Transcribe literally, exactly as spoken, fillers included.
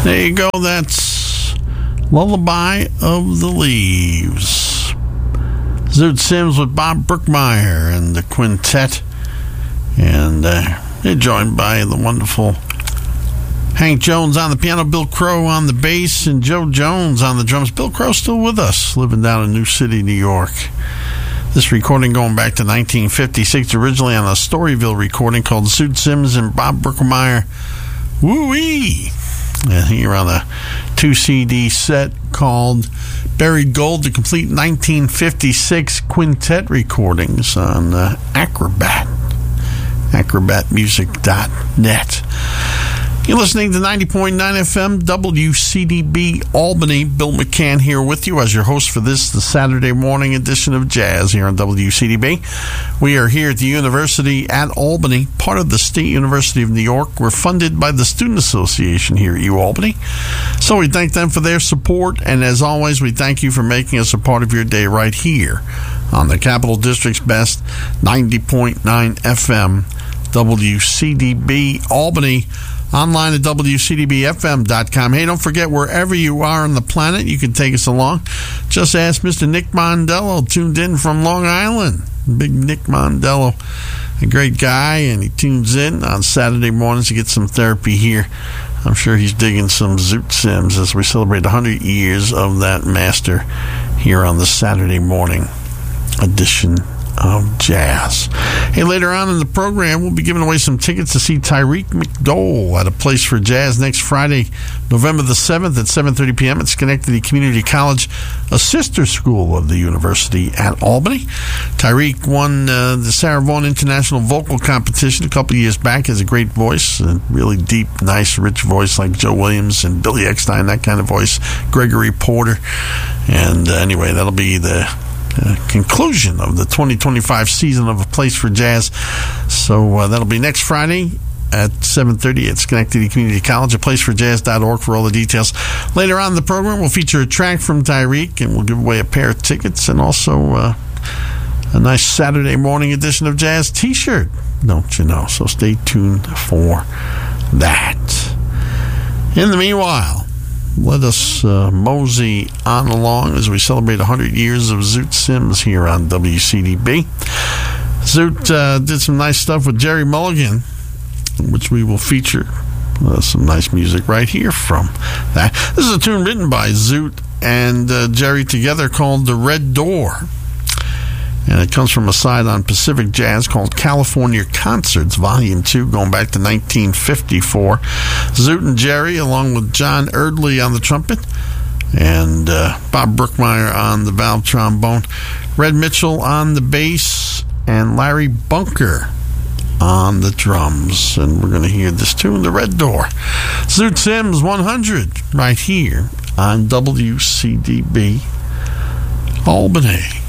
There you go. That's Lullaby of the Leaves. Zoot Sims with Bob Brookmeyer and the quintet. And uh, they're joined by the wonderful Hank Jones on the piano, Bill Crow on the bass, and Joe Jones on the drums. Bill Crow still with us, living down in New City, New York. This recording going back to nineteen fifty-six, originally on a Storyville recording called Zoot Sims and Bob Brookmeyer. Woo-wee! And here on a two C D set called Buried Gold, the complete nineteen fifty-six quintet recordings on uh, Acrobat, acrobat music dot net. You're listening to ninety point nine F M W C D B Albany. Bill McCann here with you as your host for this, the Saturday morning edition of Jazz here on W C D B. We are here at the University at Albany, part of the State University of New York. We're funded by the Student Association here at UAlbany. So we thank them for their support, and as always, we thank you for making us a part of your day right here on the Capital District's best ninety point nine F M W C D B Albany. Online at W C D B F M dot com. Hey, don't forget, wherever you are on the planet, you can take us along. Just ask Mister Nick Mondello, tuned in from Long Island. Big Nick Mondello, a great guy, and he tunes in on Saturday mornings to get some therapy here. I'm sure he's digging some Zoot Sims as we celebrate one hundred years of that master here on the Saturday morning edition of Jazz. Hey, later on in the program, we'll be giving away some tickets to see Tyreek McDowell at A Place for Jazz next Friday, November the seventh at seven thirty p.m. at Schenectady Community College, a sister school of the University at Albany. Tyreek won uh, the Sarah Vaughan International Vocal Competition a couple of years back. Has a great voice, a really deep, nice, rich voice like Joe Williams and Billy Eckstine, that kind of voice, Gregory Porter. And uh, anyway, that'll be the Uh, conclusion of the twenty twenty-five season of A Place for Jazz. So uh, that'll be next Friday at seven thirty at Schenectady Community College, a place for jazz dot org for all the details. Later on in the program, we'll feature a track from Tyreek, and we'll give away a pair of tickets and also uh, a nice Saturday morning edition of Jazz t-shirt, don't you know? So stay tuned for that. In the meanwhile, let us uh, mosey on along as we celebrate one hundred years of Zoot Sims here on W C D B. Zoot uh, did some nice stuff with Jerry Mulligan, which we will feature uh, some nice music right here from that. This is a tune written by Zoot and uh, Jerry together called The Red Door. And it comes from a side on Pacific Jazz called California Concerts, Volume two, going back to nineteen fifty-four. Zoot and Jerry, along with John Erdley on the trumpet, and uh, Bob Brookmeyer on the valve trombone, Red Mitchell on the bass, and Larry Bunker on the drums. And we're going to hear this tune, The Red Door. Zoot Sims one hundred, right here on W C D B Albany.